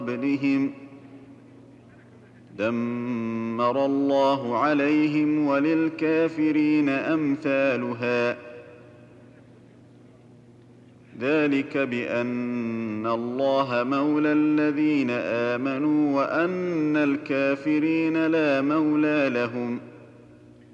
قبلهم دمر الله عليهم وللكافرين أمثالها ذلك بأن الله مولى الذين آمنوا وأن الكافرين لا مولى لهم